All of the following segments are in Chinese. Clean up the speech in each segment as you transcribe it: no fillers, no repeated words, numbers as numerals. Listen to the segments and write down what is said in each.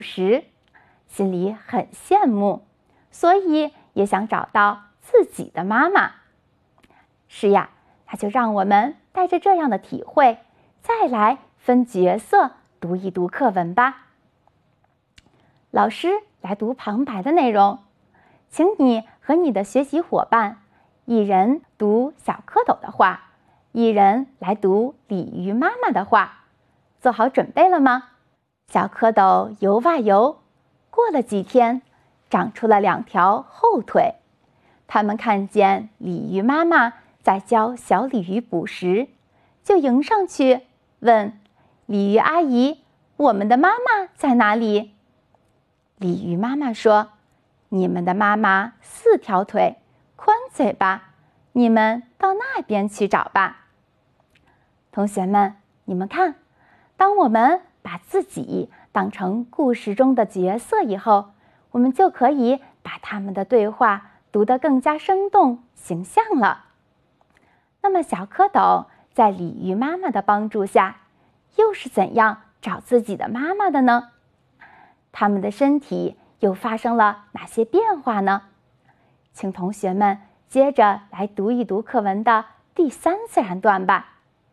时，心里很羡慕，所以也想找到自己的妈妈。是呀，那就让我们带着这样的体会，再来分角色读一读课文吧。老师来读旁白的内容，请你和你的学习伙伴，一人读小蝌蚪的话，一人来读鲤鱼妈妈的话。做好准备了吗？小蝌蚪游啊游，过了几天，长出了2条后腿。他们看见鲤鱼妈妈在教小鲤鱼捕食，就迎上去问鲤鱼阿姨：“我们的妈妈在哪里？”鲤鱼妈妈说：“你们的妈妈4条腿，宽嘴巴，你们到那边去找吧。”同学们，你们看，当我们把自己当成故事中的角色以后，我们就可以把他们的对话读得更加生动形象了。那么小蝌蚪在鲤鱼妈妈的帮助下，又是怎样找自己的妈妈的呢？他们的身体又发生了哪些变化呢？请同学们接着来读一读课文的第3自然段吧。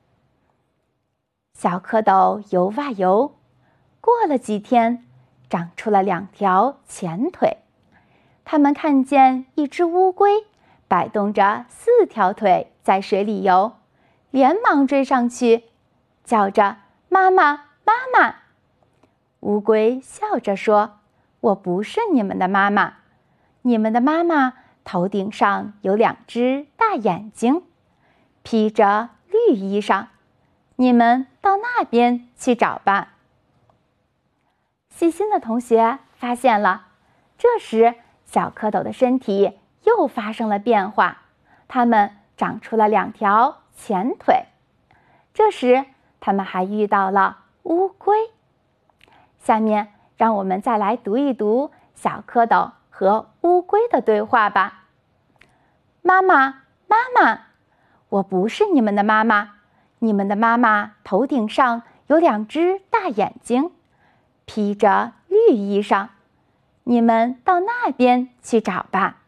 小蝌蚪游啊游，过了几天，长出了2条前腿。他们看见一只乌龟摆动着4条腿在水里游，连忙追上去，叫着：“妈妈，妈妈！”乌龟笑着说：“我不是你们的妈妈，你们的妈妈头顶上有2只大眼睛，披着绿衣裳，你们到那边去找吧。”细心的同学发现了，这时小蝌蚪的身体又发生了变化，它们长出了2条前腿。这时它们还遇到了乌龟。下面让我们再来读一读小蝌蚪和乌龟的对话吧。妈妈，妈妈，我不是你们的妈妈，你们的妈妈头顶上有2只大眼睛，披着绿衣裳，你们到那边去找吧。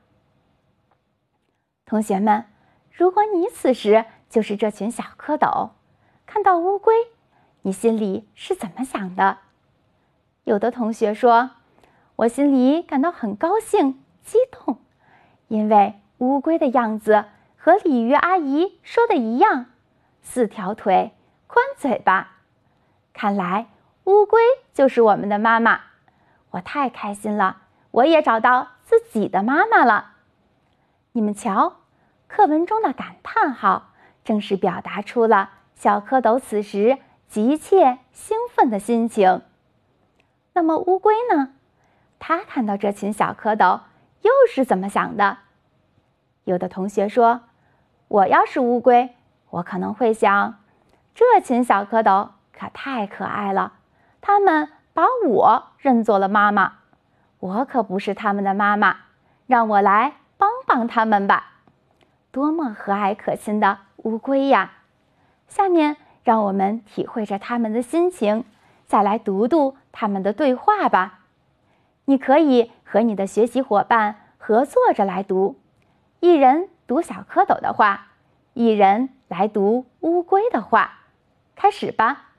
同学们，如果你此时就是这群小蝌蚪，看到乌龟，你心里是怎么想的？有的同学说，我心里感到很高兴、激动，因为乌龟的样子和鲤鱼阿姨说的一样，4条腿，宽嘴巴。看来乌龟就是我们的妈妈，我太开心了，我也找到自己的妈妈了。你们瞧，课文中的感叹号正是表达出了小蝌蚪此时急切兴奋的心情。那么乌龟呢？它看到这群小蝌蚪又是怎么想的？有的同学说，我要是乌龟，我可能会想，这群小蝌蚪可太可爱了，他们把我认作了妈妈，我可不是他们的妈妈，让我来帮帮他们吧。多么和蔼可亲的乌龟呀！下面让我们体会着他们的心情，再来读读他们的对话吧。你可以和你的学习伙伴合作着来读，一人读小蝌蚪的话，一人来读乌龟的话。开始吧。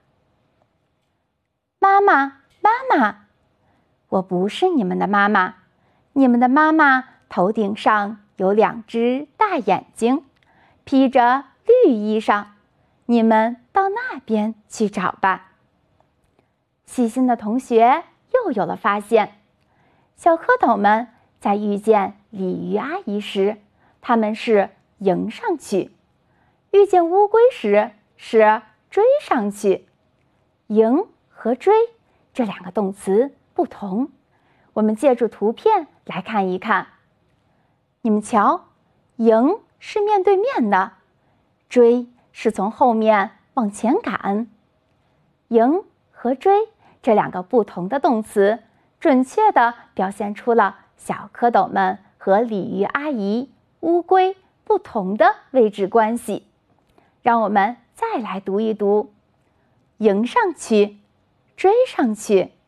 妈妈，妈妈，我不是你们的妈妈，你们的妈妈头顶上有2只大眼睛，披着绿衣裳，你们到那边去找吧。细心的同学又有了发现，小蝌蚪们在遇见鲤鱼阿姨时，他们是迎上去；遇见乌龟时是追上去。迎和追这2个动词不同，我们借助图片来看一看。你们瞧，迎是面对面的，追是从后面往前赶。迎和追这2个不同的动词，准确地表现出了小蝌蚪们和鲤鱼阿姨、乌龟不同的位置关系。让我们再来读一读：迎上去，追上去。